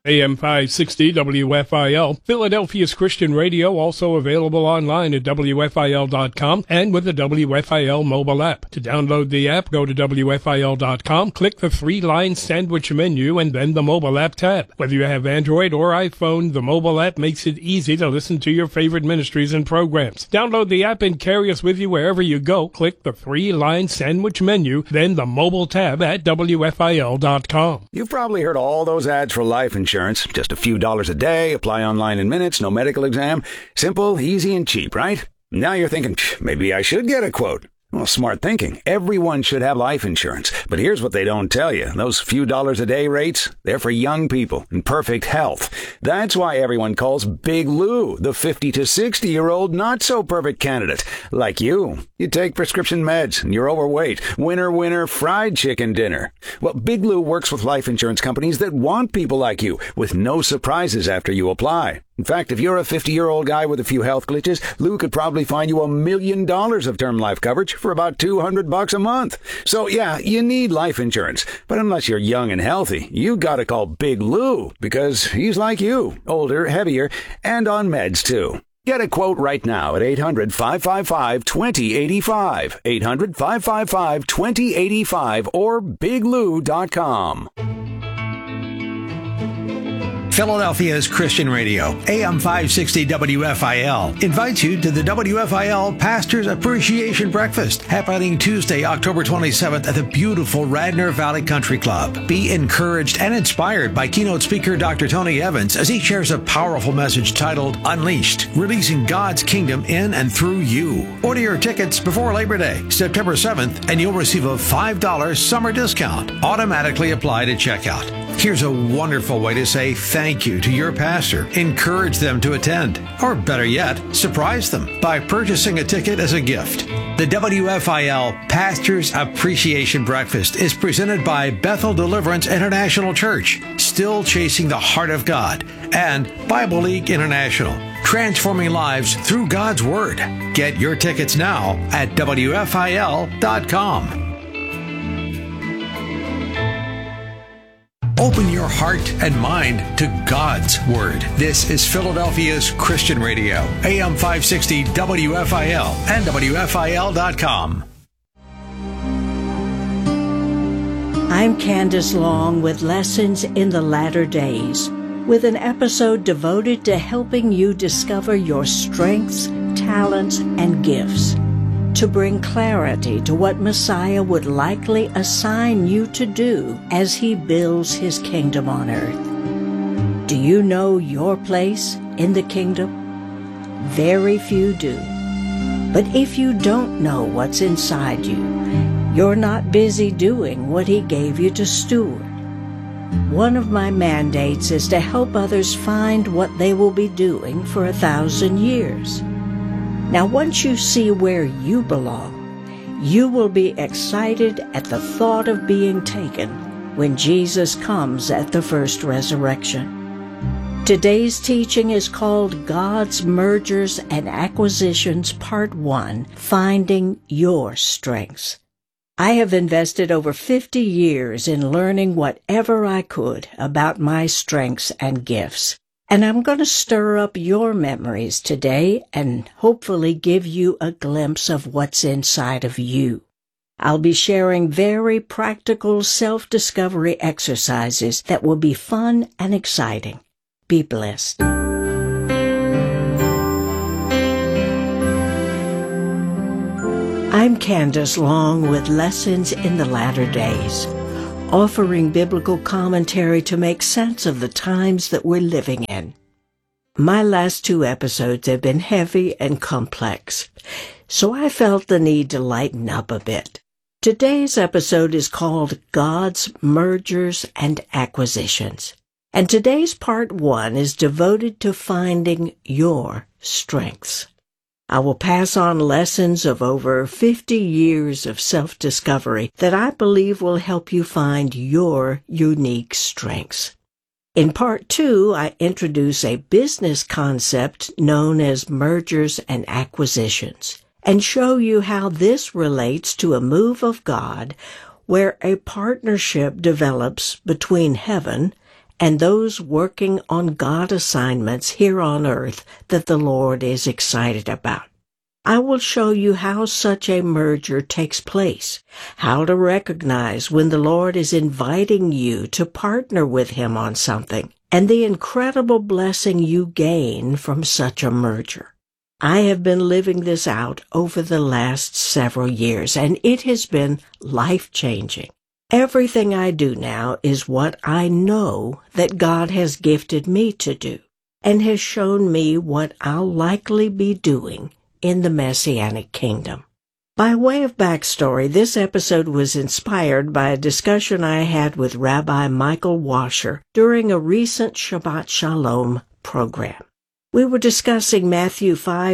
AM 560 WFIL, Philadelphia's Christian radio, also available online at WFIL.com and with the WFIL mobile app. To download the app, go to WFIL.com, click the three-line sandwich menu, and then the mobile app tab. Whether you have Android or iPhone, the mobile app makes it easy to listen to your favorite ministries and programs. Download the app and carry us with you wherever you go. Click the three-line sandwich menu, then the mobile tab at WFIL.com. You've probably heard all those ads for life insurance. Just a few dollars a day, apply online in minutes, no medical exam. Simple, easy, and cheap, right? Now you're thinking, maybe I should get a quote. Well, smart thinking. Everyone should have life insurance. But here's what they don't tell you. Those few dollars a day rates, they're for young people in perfect health. That's why everyone calls Big Lou the 50 to 60-year-old not-so-perfect candidate. Like you. You take prescription meds and you're overweight. Winner, winner, fried chicken dinner. Well, Big Lou works with life insurance companies that want people like you with no surprises after you apply. In fact, if you're a 50-year-old guy with a few health glitches, Lou could probably find you $1 million of term life coverage for about $200 a month. So yeah, you need life insurance. But unless you're young and healthy, you gotta call Big Lou because he's like you, older, heavier, and on meds too. Get a quote right now at 800-555-2085, 800-555-2085, or biglou.com. Philadelphia's Christian Radio, AM 560 WFIL, invites you to the WFIL Pastors Appreciation Breakfast, happening Tuesday, October 27th at the beautiful Radnor Valley Country Club. Be encouraged and inspired by keynote speaker Dr. Tony Evans as he shares a powerful message titled Unleashed, releasing God's kingdom in and through you. Order your tickets before Labor Day, September 7th, and you'll receive a $5 summer discount automatically applied at checkout. Here's a wonderful way to say thank you to your pastor. Encourage them to attend. Or better yet, surprise them by purchasing a ticket as a gift. The WFIL Pastors Appreciation Breakfast is presented by Bethel Deliverance International Church, Still Chasing the Heart of God, and Bible League International, transforming lives through God's Word. Get your tickets now at WFIL.com. Open your heart and mind to God's Word. This is Philadelphia's Christian Radio, AM 560 WFIL and WFIL.com. I'm Candace Long with Lessons in the Latter Days, with an episode devoted to helping you discover your strengths, talents, and gifts, to bring clarity to what Messiah would likely assign you to do as he builds his kingdom on earth. Do you know your place in the kingdom? Very few do. But if you don't know what's inside you, you're not busy doing what he gave you to steward. One of my mandates is to help others find what they will be doing for 1,000 years. Now, once you see where you belong, you will be excited at the thought of being taken when Jesus comes at the first resurrection. Today's teaching is called God's Mergers and Acquisitions, Part 1, Finding Your Strengths. I have invested over 50 years in learning whatever I could about my strengths and gifts. And I'm going to stir up your memories today and hopefully give you a glimpse of what's inside of you. I'll be sharing very practical self-discovery exercises that will be fun and exciting. Be blessed. I'm Candace Long with Lessons in the Latter Days, offering biblical commentary to make sense of the times that we're living in. My last 2 episodes have been heavy and complex, so I felt the need to lighten up a bit. Today's episode is called God's Mergers and Acquisitions, and today's part 1 is devoted to finding your strengths. I will pass on lessons of over 50 years of self-discovery that I believe will help you find your unique strengths. In Part 2, I introduce a business concept known as mergers and acquisitions, and show you how this relates to a move of God where a partnership develops between heaven and those working on God assignments here on earth that the Lord is excited about. I will show you how such a merger takes place, how to recognize when the Lord is inviting you to partner with Him on something, and the incredible blessing you gain from such a merger. I have been living this out over the last several years, and it has been life-changing. Everything I do now is what I know that God has gifted me to do, and has shown me what I'll likely be doing in the Messianic Kingdom. By way of backstory, this episode was inspired by a discussion I had with Rabbi Michael Washer during a recent Shabbat Shalom program. We were discussing Matthew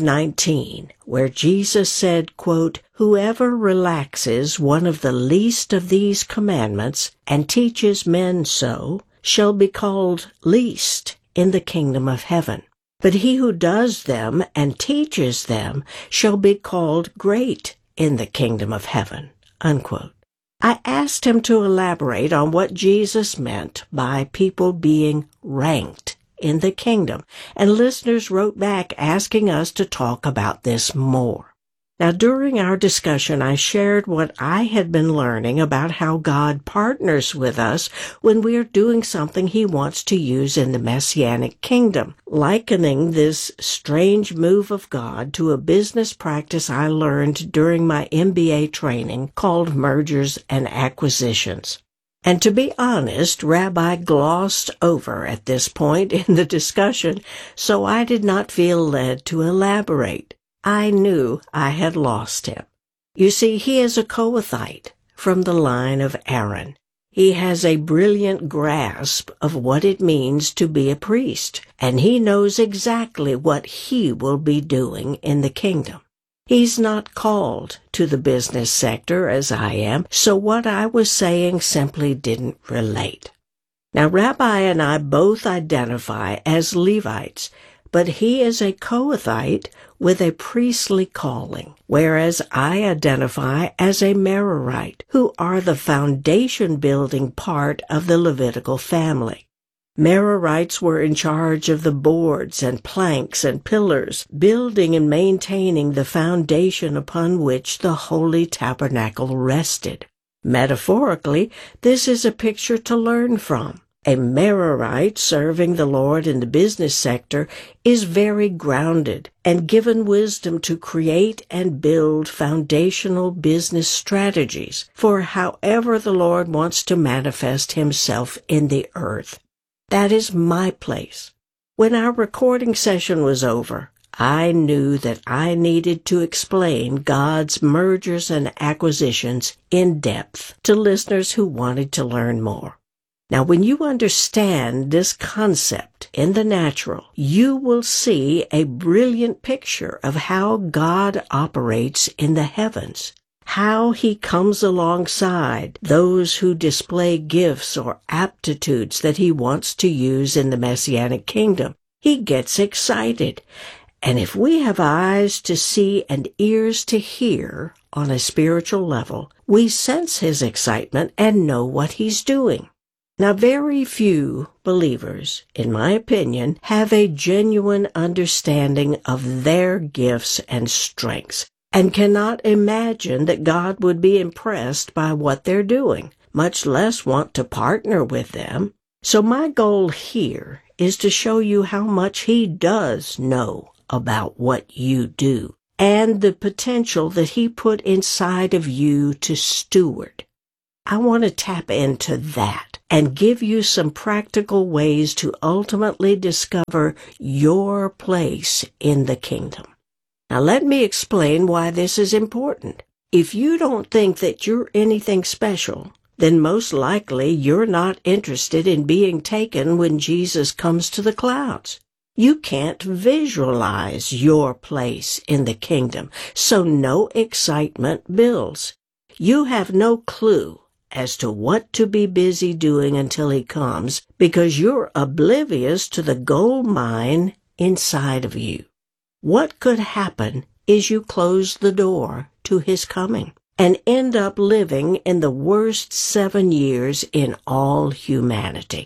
5:19, where Jesus said, quote, "Whoever relaxes one of the least of these commandments and teaches men so shall be called least in the kingdom of heaven. But he who does them and teaches them shall be called great in the kingdom of heaven." Unquote. I asked him to elaborate on what Jesus meant by people being ranked in the kingdom, and listeners wrote back asking us to talk about this more. Now, during our discussion, I shared what I had been learning about how God partners with us when we are doing something He wants to use in the Messianic Kingdom, likening this strange move of God to a business practice I learned during my MBA training called mergers and acquisitions. And to be honest, Rabbi glossed over at this point in the discussion, so I did not feel led to elaborate. I knew I had lost him. You see, he is a Kohathite from the line of Aaron. He has a brilliant grasp of what it means to be a priest, and he knows exactly what he will be doing in the kingdom. He's not called to the business sector as I am, so what I was saying simply didn't relate. Now, Rabbi and I both identify as Levites, but he is a Kohathite with a priestly calling, whereas I identify as a Merarite, who are the foundation-building part of the Levitical family. Merarites were in charge of the boards and planks and pillars, building and maintaining the foundation upon which the Holy Tabernacle rested. Metaphorically, this is a picture to learn from. A Merarite serving the Lord in the business sector is very grounded and given wisdom to create and build foundational business strategies for however the Lord wants to manifest Himself in the earth. That is my place. When our recording session was over, I knew that I needed to explain God's mergers and acquisitions in depth to listeners who wanted to learn more. Now, when you understand this concept in the natural, you will see a brilliant picture of how God operates in the heavens, how He comes alongside those who display gifts or aptitudes that He wants to use in the Messianic Kingdom. He gets excited. And if we have eyes to see and ears to hear on a spiritual level, we sense His excitement and know what He's doing. Now, very few believers, in my opinion, have a genuine understanding of their gifts and strengths, and cannot imagine that God would be impressed by what they're doing, much less want to partner with them. So my goal here is to show you how much He does know about what you do, and the potential that He put inside of you to steward. I want to tap into that and give you some practical ways to ultimately discover your place in the kingdom. Now, let me explain why this is important. If you don't think that you're anything special, then most likely you're not interested in being taken when Jesus comes to the clouds. You can't visualize your place in the kingdom, so no excitement builds. You have no clue as to what to be busy doing until He comes, because you're oblivious to the gold mine inside of you. What could happen is you close the door to His coming and end up living in the worst 7 years in all humanity.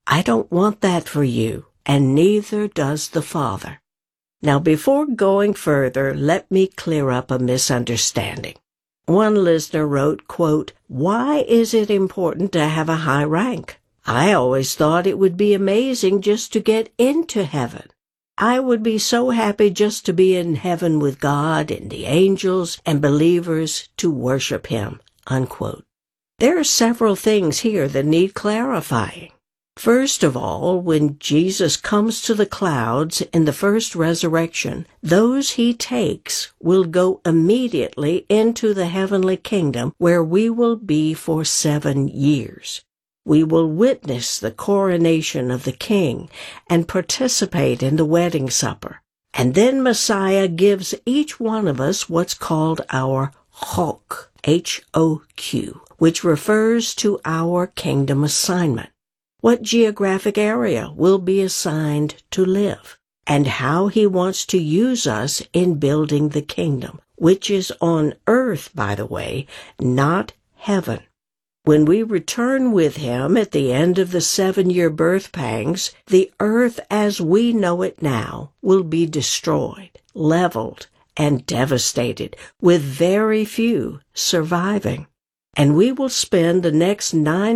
I don't want that for you, and neither does the Father. Now, before going further, let me clear up a misunderstanding. One listener wrote, quote, "Why is it important to have a high rank? I always thought it would be amazing just to get into heaven. I would be so happy just to be in heaven with God and the angels and believers to worship Him," unquote. There are several things here that need clarifying. First of all, when Jesus comes to the clouds in the first resurrection, those He takes will go immediately into the heavenly kingdom where we will be for 7 years. We will witness the coronation of the King and participate in the wedding supper. And then Messiah gives each one of us what's called our Hoq, H-O-Q, which refers to our kingdom assignment. What geographic area will be assigned to live, and how He wants to use us in building the kingdom, which is on earth, by the way, not heaven. When we return with Him at the end of the 7-year birth pangs, the earth as we know it now will be destroyed, leveled, and devastated, with very few surviving. And we will spend the next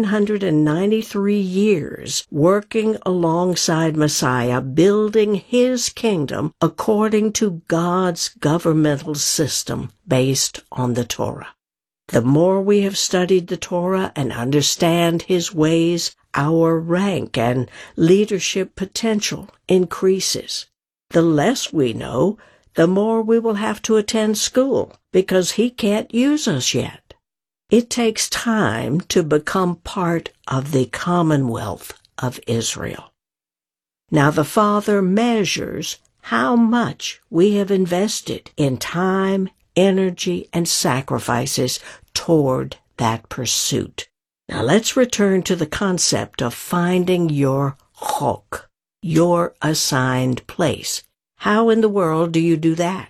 993 years working alongside Messiah, building His kingdom according to God's governmental system based on the Torah. The more we have studied the Torah and understand His ways, our rank and leadership potential increases. The less we know, the more we will have to attend school because He can't use us yet. It takes time to become part of the commonwealth of Israel. Now the Father measures how much we have invested in time, energy, and sacrifices toward that pursuit. Now let's return to the concept of finding your Hoq, your assigned place. How in the world do you do that?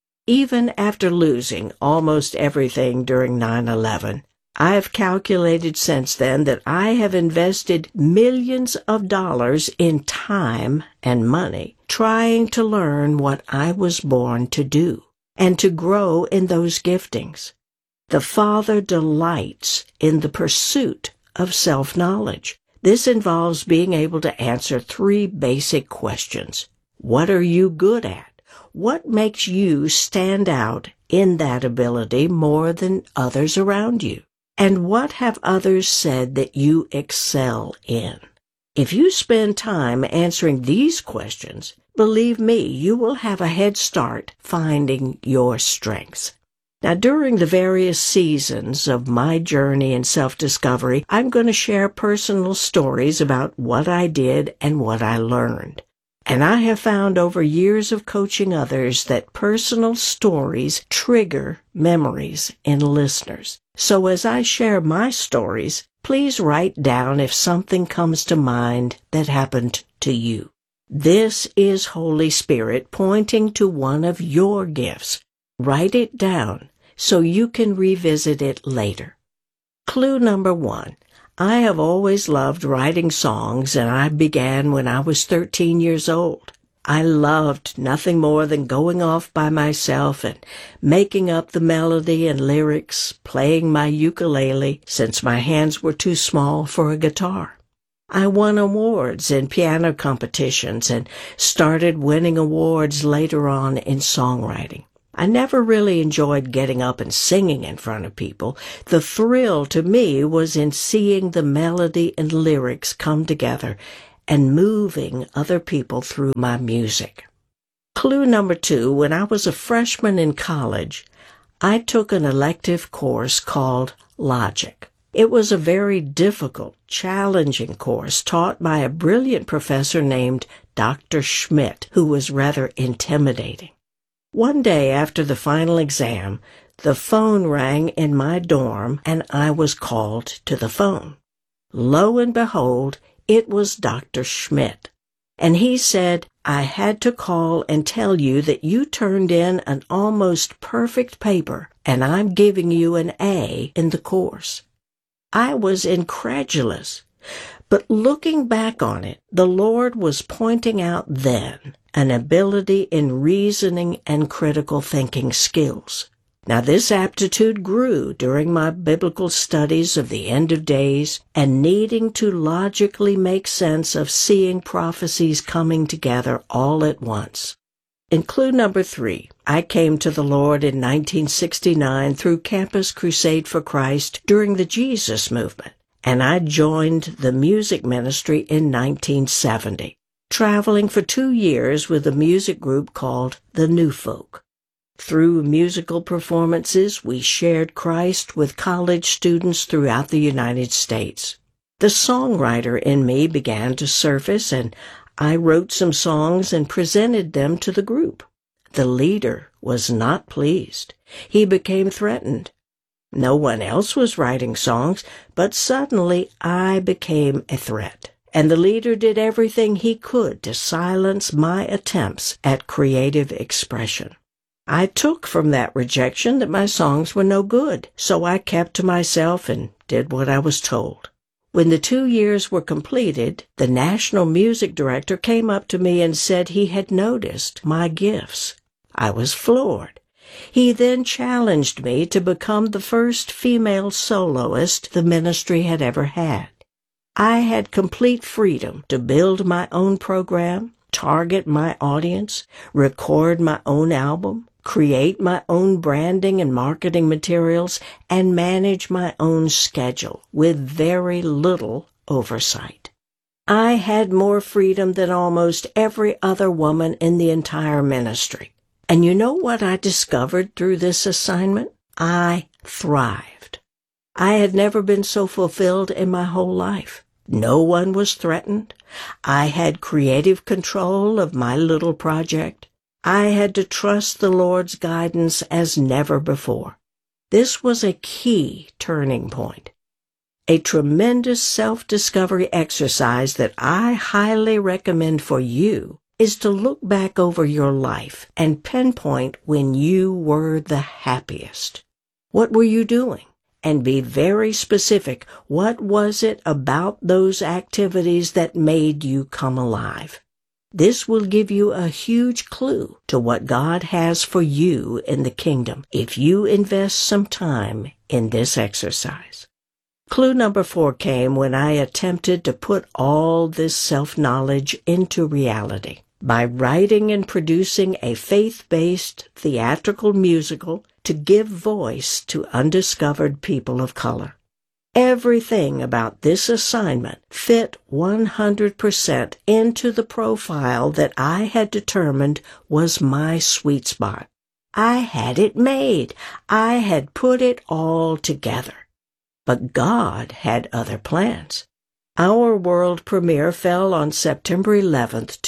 Even after losing almost everything during 9/11, I have calculated since then that I have invested millions of dollars in time and money trying to learn what I was born to do and to grow in those giftings. The Father delights in the pursuit of self-knowledge. This involves being able to answer 3 basic questions. What are you good at? What makes you stand out in that ability more than others around you? And what have others said that you excel in? If you spend time answering these questions, believe me, you will have a head start finding your strengths. Now, during the various seasons of my journey in self-discovery, I'm going to share personal stories about what I did and what I learned. And I have found over years of coaching others that personal stories trigger memories in listeners. So as I share my stories, please write down if something comes to mind that happened to you. This is Holy Spirit pointing to one of your gifts. Write it down so you can revisit it later. Clue number 1. I have always loved writing songs, and I began when I was 13 years old. I loved nothing more than going off by myself and making up the melody and lyrics, playing my ukulele since my hands were too small for a guitar. I won awards in piano competitions and started winning awards later on in songwriting. I never really enjoyed getting up and singing in front of people. The thrill to me was in seeing the melody and lyrics come together and moving other people through my music. Clue number 2, when I was a freshman in college, I took an elective course called Logic. It was a very difficult, challenging course taught by a brilliant professor named Dr. Schmidt, who was rather intimidating. One day after the final exam, the phone rang in my dorm and I was called to the phone. Lo and behold, it was Dr. Schmidt. And he said, I had to call and tell you that you turned in an almost perfect paper and I'm giving you an A in the course. I was incredulous, But looking back on it, the Lord was pointing out then an ability in reasoning and critical thinking skills. Now, this aptitude grew during my biblical studies of the end of days and needing to logically make sense of seeing prophecies coming together all at once. In clue number 3, I came to the Lord in 1969 through Campus Crusade for Christ during the Jesus Movement, and I joined the music ministry in 1970, traveling for 2 years with a music group called the New Folk. Through musical performances, we shared Christ with college students throughout the United States. The songwriter in me began to surface, and I wrote some songs and presented them to the group. The leader was not pleased. He became threatened. No one else was writing songs, but suddenly I became a threat, and the leader did everything he could to silence my attempts at creative expression. I took from that rejection that my songs were no good, so I kept to myself and did what I was told. When the 2 years were completed, the national music director came up to me and said he had noticed my gifts. I was floored. He then challenged me to become the first female soloist the ministry had ever had. I had complete freedom to build my own program, target my audience, record my own album, create my own branding and marketing materials, and manage my own schedule with very little oversight. I had more freedom than almost every other woman in the entire ministry. And you know what I discovered through this assignment? I thrived. I had never been so fulfilled in my whole life. No one was threatened. I had creative control of my little project. I had to trust the Lord's guidance as never before. This was a key turning point. A tremendous self-discovery exercise that I highly recommend for you is to look back over your life and pinpoint when you were the happiest. What were you doing? And be very specific. What was it about those activities that made you come alive? This will give you a huge clue to what God has for you in the kingdom if you invest some time in this exercise. Clue number 4 came when I attempted to put all this self-knowledge into reality by writing and producing a faith-based theatrical musical to give voice to undiscovered people of color. Everything about this assignment fit 100% into the profile that I had determined was my sweet spot. I had it made. I had put it all together. But God had other plans. Our world premiere fell on September 11th,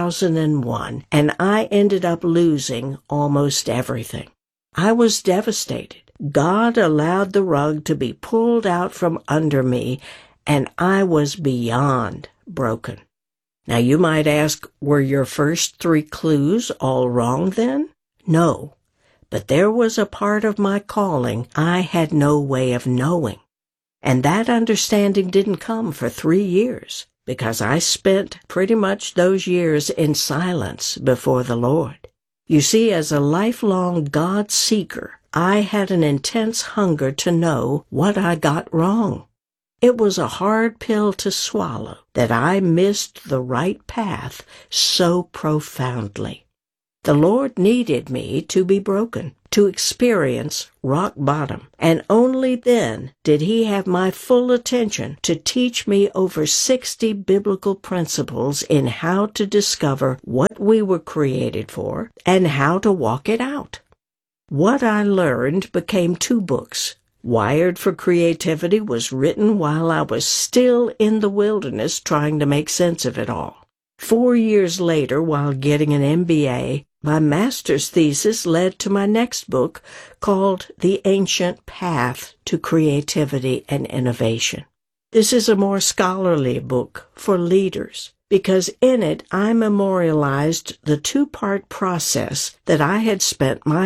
2001, and I ended up losing almost everything. I was devastated. God allowed the rug to be pulled out from under me, and I was beyond broken. Now you might ask, were your first 3 clues all wrong then? No, but there was a part of my calling I had no way of knowing. And that understanding didn't come for 3 years, because I spent pretty much those years in silence before the Lord. You see, as a lifelong God seeker, I had an intense hunger to know what I got wrong. It was a hard pill to swallow that I missed the right path so profoundly. The Lord needed me to be broken, to experience rock bottom, and only then did He have my full attention to teach me over 60 biblical principles in how to discover what we were created for and how to walk it out. What I learned became 2 books. Wired for Creativity was written while I was still in the wilderness trying to make sense of it all. 4 years later, while getting an MBA, my master's thesis led to my next book called The Ancient Path to Creativity and Innovation. This is a more scholarly book for leaders, because in it I memorialized the 2-part process that I had spent my